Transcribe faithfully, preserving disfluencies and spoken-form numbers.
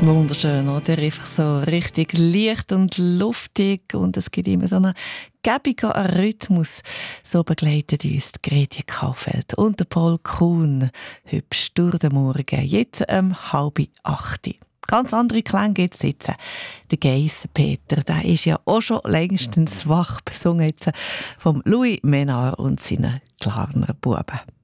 Wunderschön, oder? Einfach so richtig leicht und luftig und es gibt immer so einen gäbigen Rhythmus. So begleitet uns die Gretje Kaufeld und der Paul Kuhn. Hübsch durch den Morgen, jetzt um halb acht. Ganz andere Klänge gibt es jetzt. Der Geiss Peter, der ist ja auch schon längstens wach, besungen jetzt vom Louis Ménard und seinen Glarner Buben.